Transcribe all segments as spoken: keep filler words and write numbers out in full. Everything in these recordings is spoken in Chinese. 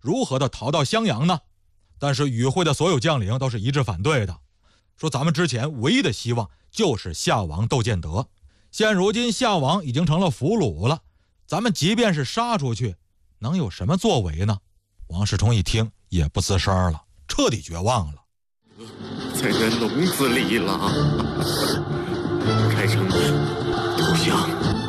如何的逃到襄阳呢？但是与会的所有将领都是一致反对的，说咱们之前唯一的希望就是夏王窦建德，现如今夏王已经成了俘虏了，咱们即便是杀出去，能有什么作为呢？王世充一听也不吱声了，彻底绝望了。 在这笼子里了，开城投降。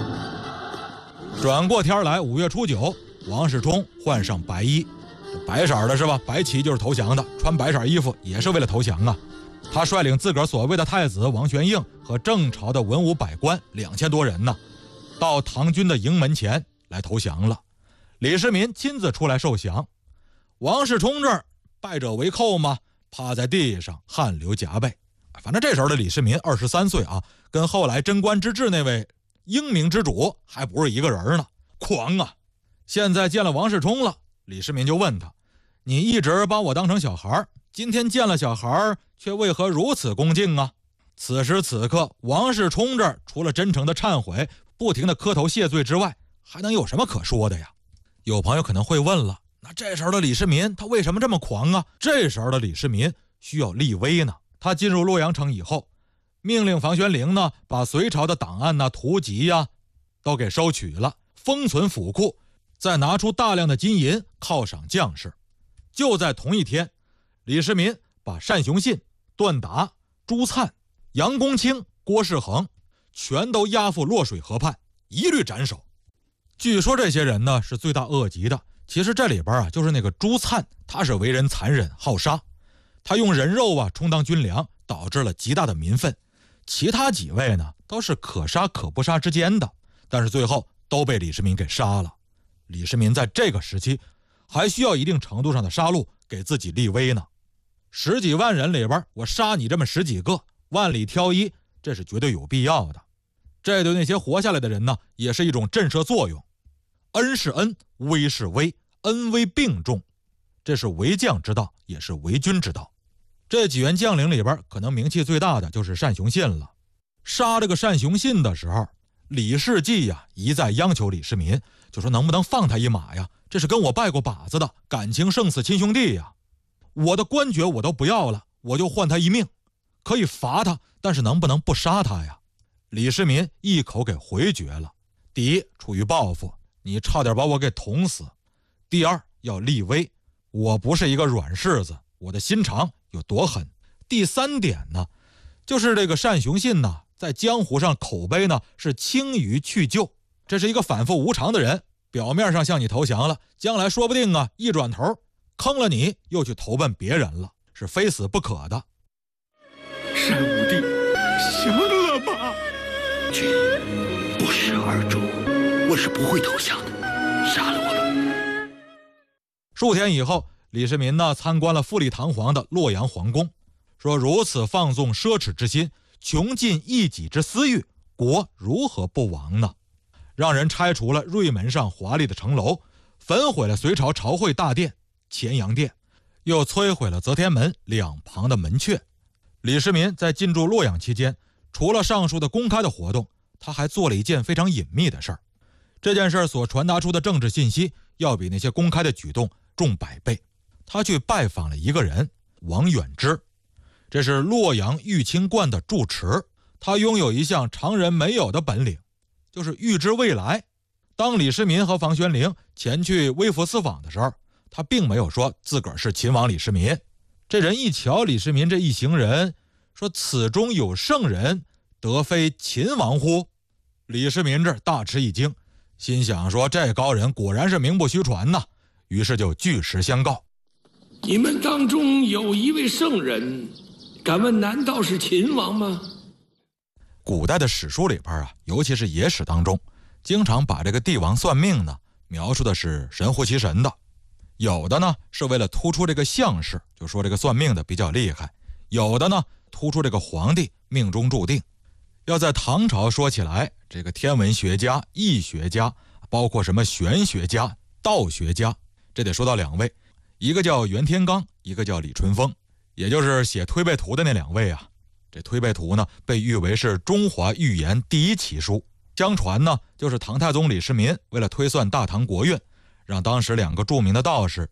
转过天来，五月初九，王世充换上白衣，白色的是吧？白旗就是投降的，穿白色衣服也是为了投降啊。他率领自个儿所谓的太子王玄应和正朝的文武百官两千多人呢，到唐军的营门前来投降了。李世民亲自出来受降，王世充这儿败者为寇嘛，趴在地上汗流浃背。反正这时候的李世民二十三岁啊，跟后来贞观之治那位英明之主还不是一个人呢，狂啊！现在见了王世充了，李世民就问他：你一直把我当成小孩，今天见了小孩，却为何如此恭敬啊？此时此刻，王世充这儿除了真诚的忏悔，不停的磕头谢罪之外，还能有什么可说的呀？有朋友可能会问了，那这时候的李世民他为什么这么狂啊？这时候的李世民需要立威呢。他进入洛阳城以后，命令房玄龄呢把隋朝的档案呐、图籍呀都给收取了，封存府库，再拿出大量的金银犒赏将士。就在同一天，李世民把单雄信、段达、朱粲、杨公卿、郭士衡全都押赴洛水河畔，一律斩首。据说这些人呢是罪大恶极的，其实这里边啊就是那个朱粲，他是为人残忍好杀，他用人肉啊充当军粮，导致了极大的民愤。其他几位呢都是可杀可不杀之间的，但是最后都被李世民给杀了。李世民在这个时期还需要一定程度上的杀戮给自己立威呢。十几万人里边，我杀你这么十几个，万里挑一，这是绝对有必要的。这对那些活下来的人呢，也是一种震慑作用。恩是恩，威是威，恩威并重，这是为将之道，也是为君之道。这几员将领里边，可能名气最大的就是单雄信了。杀这个单雄信的时候，李世继呀一再央求李世民，就说能不能放他一马呀？这是跟我拜过把子的，感情胜似亲兄弟呀。我的官爵我都不要了，我就换他一命，可以罚他，但是能不能不杀他呀？李世民一口给回绝了。第一，出于报复，你差点把我给捅死；第二，要立威，我不是一个软柿子，我的心肠有多狠；第三点呢，就是这个单雄信呢，在江湖上口碑呢是轻于去就，这是一个反复无常的人，表面上向你投降了，将来说不定啊一转头坑了你，又去投奔别人了，是非死不可的。 单武帝，降了吧！ 君不识尔主，我是不会投降的，杀了我吧。 数天以后，李世民呢参观了富丽堂皇的洛阳皇宫，说如此放纵奢侈之心，穷尽一己之私欲，国如何不亡呢？让人拆除了瑞门上华丽的城楼，焚毁了隋朝朝会大殿乾阳殿，又摧毁了则天门两旁的门阙。李世民在进驻洛阳期间，除了上述的公开的活动，他还做了一件非常隐秘的事儿。这件事所传达出的政治信息，要比那些公开的举动重百倍。他去拜访了一个人，王远之，这是洛阳玉清观的住持，他拥有一项常人没有的本领，就是预知未来。当李世民和房玄龄前去微服私访的时候，他并没有说自个儿是秦王李世民。这人一瞧李世民这一行人，说此中有圣人，得非秦王乎？李世民这大吃一惊，心想说这高人果然是名不虚传呐，于是就据实相告。 你们当中有一位圣人，敢问难道是秦王吗？ 古代的史书里边啊，尤其是野史当中，经常把这个帝王算命呢描述的是神乎其神的。有的呢是为了突出这个相士，就说这个算命的比较厉害；有的呢突出这个皇帝命中注定。要在唐朝说起来，这个天文学家、易学家，包括什么玄学家、道学家，这得说到两位，一个叫袁天罡，一个叫李淳风，也就是写推背图的那两位啊。这推背图呢被誉为是中华预言第一奇书，相传呢就是唐太宗李世民为了推算大唐国运，让当时两个著名的道士